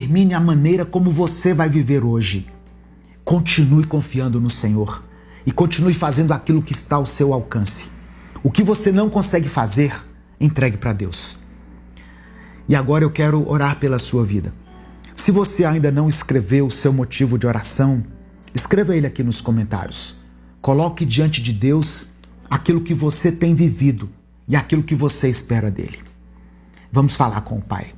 determine a maneira como você vai viver hoje. Continue confiando no Senhor e continue fazendo aquilo que está ao seu alcance. O que você não consegue fazer, entregue para Deus. E agora eu quero orar pela sua vida. Se você ainda não escreveu o seu motivo de oração, escreva ele aqui nos comentários. Coloque diante de Deus aquilo que você tem vivido e aquilo que você espera dele. Vamos falar com o Pai.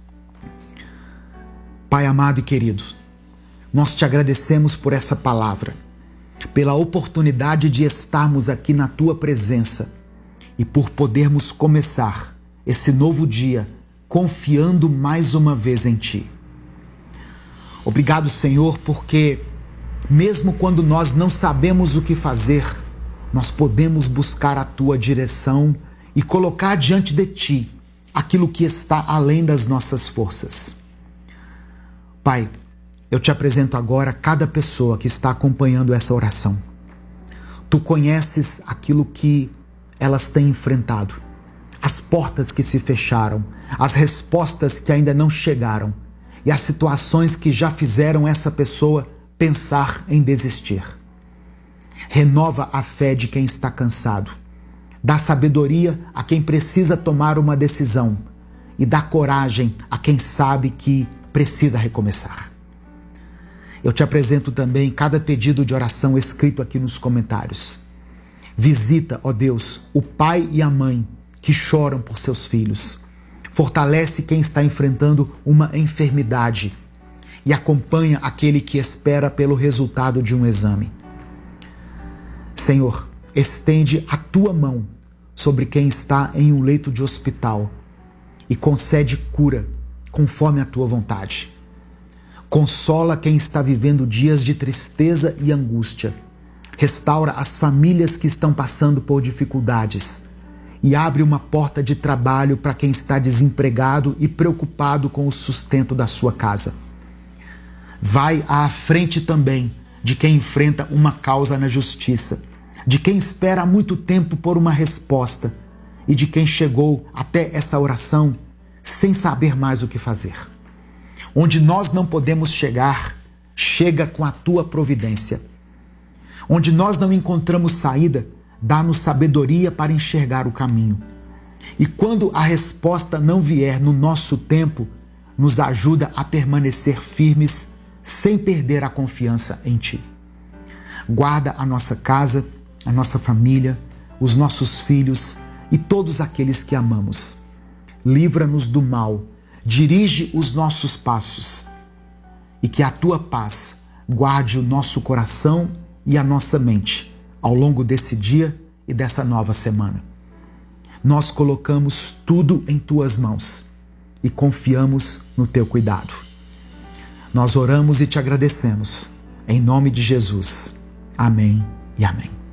Pai amado e querido, nós te agradecemos por essa palavra, pela oportunidade de estarmos aqui na tua presença e por podermos começar esse novo dia confiando mais uma vez em ti. Obrigado, Senhor, porque mesmo quando nós não sabemos o que fazer, nós podemos buscar a tua direção e colocar diante de ti aquilo que está além das nossas forças. Pai, eu te apresento agora cada pessoa que está acompanhando essa oração. Tu conheces aquilo que elas têm enfrentado, as portas que se fecharam, as respostas que ainda não chegaram e as situações que já fizeram essa pessoa pensar em desistir. Renova a fé de quem está cansado, dá sabedoria a quem precisa tomar uma decisão e dá coragem a quem sabe que precisa recomeçar. Eu te apresento também cada pedido de oração escrito aqui nos comentários. Visita, ó Deus, o pai e a mãe que choram por seus filhos. Fortalece quem está enfrentando uma enfermidade e acompanha aquele que espera pelo resultado de um exame. Senhor, estende a tua mão sobre quem está em um leito de hospital e concede cura conforme a tua vontade. Consola quem está vivendo dias de tristeza e angústia. Restaura as famílias que estão passando por dificuldades e abre uma porta de trabalho para quem está desempregado e preocupado com o sustento da sua casa. Vai à frente também de quem enfrenta uma causa na justiça, de quem espera há muito tempo por uma resposta e de quem chegou até essa oração sem saber mais o que fazer. Onde nós não podemos chegar, chega com a tua providência. Onde nós não encontramos saída, dá-nos sabedoria para enxergar o caminho. E quando a resposta não vier no nosso tempo, nos ajuda a permanecer firmes sem perder a confiança em ti. Guarda a nossa casa, a nossa família, os nossos filhos e todos aqueles que amamos. Livra-nos do mal, dirige os nossos passos e que a tua paz guarde o nosso coração e a nossa mente ao longo desse dia e dessa nova semana. Nós colocamos tudo em tuas mãos e confiamos no teu cuidado. Nós oramos e te agradecemos. Em nome de Jesus. Amém e amém.